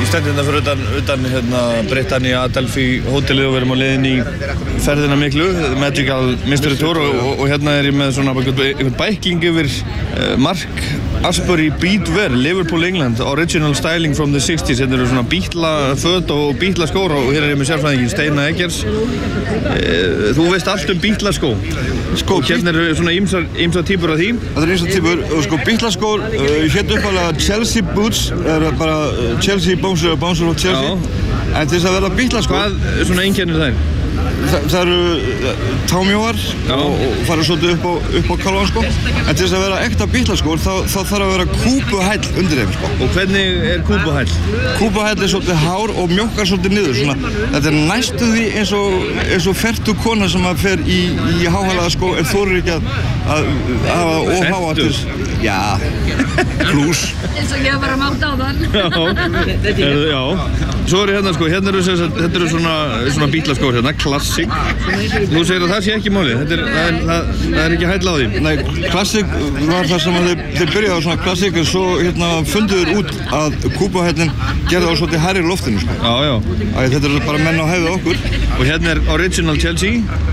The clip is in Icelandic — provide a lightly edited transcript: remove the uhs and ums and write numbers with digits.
stend hérna fyrir utan Britannia Adelphi hótelið og við erum á leiðin í ferðina miklu, Magical Mystery Tour og hérna ég með svona einhvern bækling yfir Mark Asbury Beatwear, Liverpool, England, original styling from the 60s. Hérna eru svona bítla-föt og bítla-skór og hér ég með sérfræðinginn Steina Eggers. Þú veist allt bítla-skó. Og hérna eru svona ýmsar típur af því. Það eru ýmsar típur, og bítla-skór, hérna uppalega Chelsea boots, bara Chelsea bouncer og Chelsea. En til þess að verða bítla-skór. Hvað svona einkennir þær? Það eru támjóar og fara svolítið upp á kálvan sko. En til þess að vera ekta bítlaskór þá þarf að vera kúpuhæll undir þeim sko. Og hvernig er kúpuhæll? Kúpuhæll er svolítið hár og mjókkar svolítið niður svona. Þetta er næstu því eins og fertu kona sem að fer í háhælaða skó en þorir ekki að hafa óháa til. Já, plús. Eins og ég var að máta á þann. Já. Svo eru hérna sko, hérna eru svona bítlaskór hérna, Classic. Nú segir að það sé ekki málið, það er ekki hæll á því. Nei, Classic var það sem þeir byrjaði á svona Classic en svo funduður út að kúpuhællin gerði á svolítið hærri loftinu sko. Já. Þetta er bara menn á hæðu okkur. Og hérna er Original Chelsea.